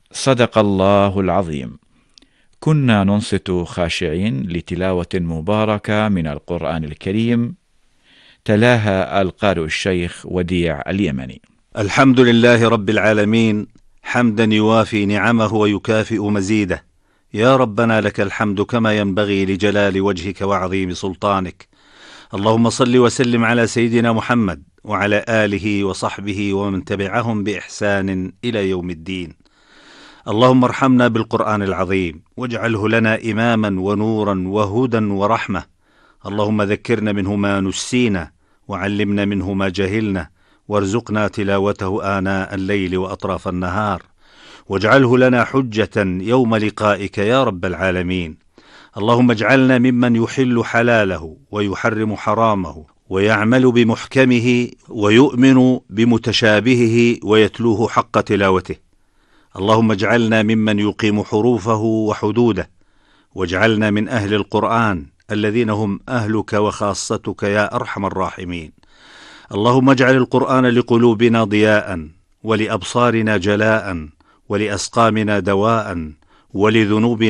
صدق الله العظيم. كنا ننصت خاشعين لتلاوة مباركة من القرآن الكريم، تلاها القارئ الشيخ وديع اليمني. الحمد لله رب العالمين، حمدا يوافي نعمه ويكافئ مزيده. يا ربنا لك الحمد كما ينبغي لجلال وجهك وعظيم سلطانك. اللهم صل وسلم على سيدنا محمد وعلى آله وصحبه ومن تبعهم بإحسان إلى يوم الدين. اللهم ارحمنا بالقرآن العظيم واجعله لنا إماما ونورا وهدى ورحمة. اللهم ذكرنا منه ما نسينا وعلمنا منه ما جهلنا، وارزقنا تلاوته آناء الليل وأطراف النهار، واجعله لنا حجة يوم لقائك يا رب العالمين. اللهم اجعلنا ممن يحل حلاله ويحرم حرامه ويعمل بمحكمه ويؤمن بمتشابهه ويتلوه حق تلاوته. اللهم اجعلنا ممن يقيم حروفه وحدوده، واجعلنا من أهل القرآن الذين هم أهلك وخاصتك يا أرحم الراحمين. اللهم اجعل القرآن لقلوبنا ضياء، ولأبصارنا جلاء، ولأسقامنا دواء، ولذنوبنا